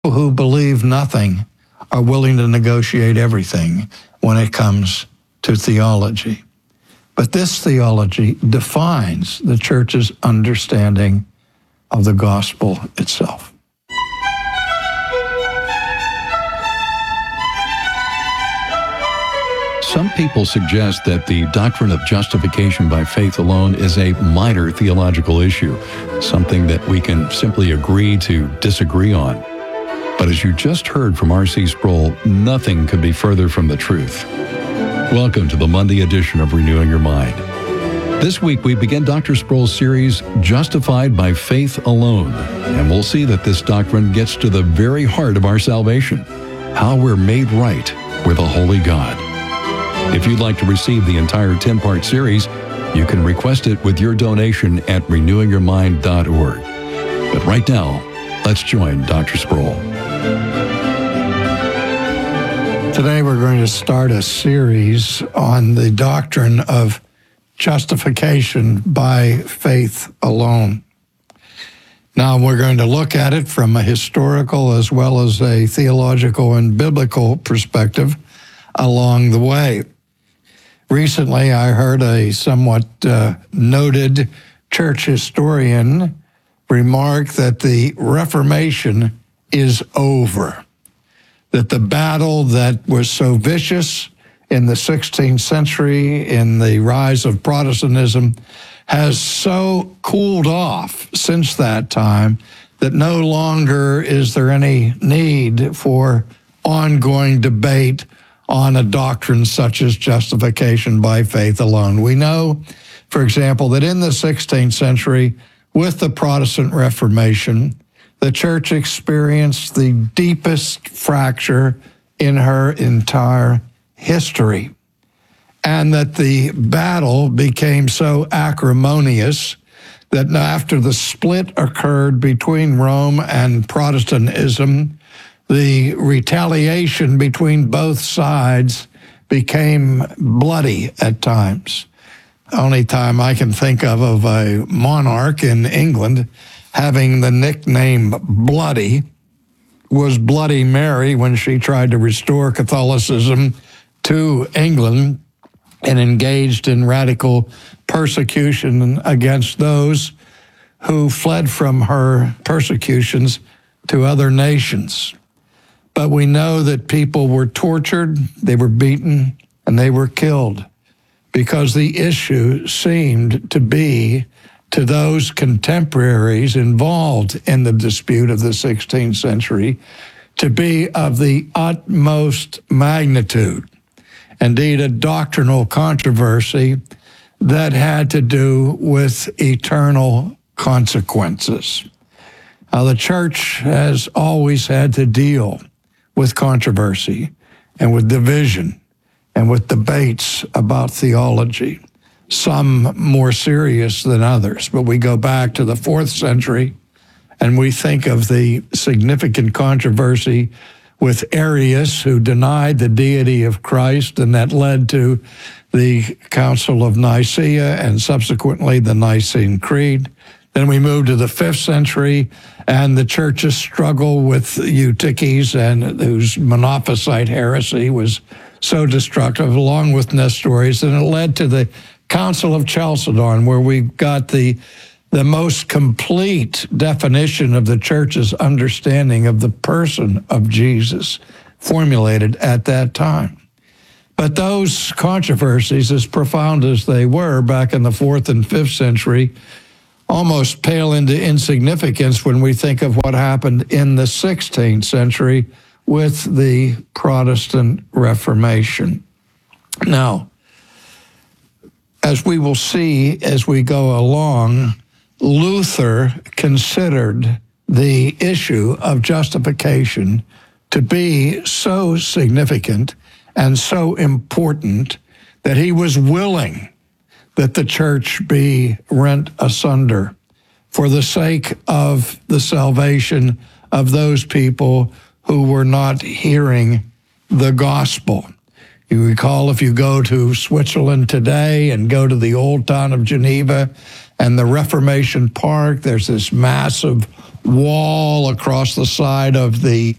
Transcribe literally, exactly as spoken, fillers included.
who believe nothing are willing to negotiate everything when it comes to theology. But this theology defines the church's understanding of the gospel itself. Some people suggest that the doctrine of justification by faith alone is a minor theological issue, something that we can simply agree to disagree on. But as you just heard from R C Sproul, nothing could be further from the truth. Welcome to the Monday edition of Renewing Your Mind. This week we begin Doctor Sproul's series, Justified by Faith Alone, and we'll see that this doctrine gets to the very heart of our salvation, how we're made right with a holy God. If you'd like to receive the entire ten-part series, you can request it with your donation at renewing your mind dot org. But right now, let's join Doctor Sproul. Today we're going to start a series on the doctrine of justification by faith alone. Now we're going to look at it from a historical as well as a theological and biblical perspective along the way. Recently, I heard a somewhat uh, noted church historian remark that the Reformation is over, that the battle that was so vicious in the sixteenth century, in the rise of Protestantism, has so cooled off since that time that no longer is there any need for ongoing debate on a doctrine such as justification by faith alone. We know, for example, that in the sixteenth century, with the Protestant Reformation, the church experienced the deepest fracture in her entire history, and that the battle became so acrimonious that after the split occurred between Rome and Protestantism, the retaliation between both sides became bloody at times. Only time I can think of of a monarch in England having the nickname Bloody was Bloody Mary when she tried to restore Catholicism to England and engaged in radical persecution against those who fled from her persecutions to other nations. But we know that people were tortured, they were beaten, and they were killed because the issue seemed to be, to those contemporaries involved in the dispute of the sixteenth century, to be of the utmost magnitude. Indeed, a doctrinal controversy that had to do with eternal consequences. Now, the church has always had to deal with controversy and with division and with debates about theology, some more serious than others. But we go back to the fourth century and we think of the significant controversy with Arius, who denied the deity of Christ, and that led to the Council of Nicaea and subsequently the Nicene Creed. Then we move to the fifth century, and the church's struggle with Eutyches, and whose Monophysite heresy was so destructive, along with Nestorius, and it led to the Council of Chalcedon, where we got the the most complete definition of the church's understanding of the person of Jesus formulated at that time. But those controversies, as profound as they were back in the fourth and fifth century, almost pale into insignificance when we think of what happened in the sixteenth century with the Protestant Reformation. Now, as we will see as we go along, Luther considered the issue of justification to be so significant and so important that he was willing that the church be rent asunder for the sake of the salvation of those people who were not hearing the gospel. You recall, if you go to Switzerland today and go to the old town of Geneva and the Reformation Park, there's this massive wall across the side of the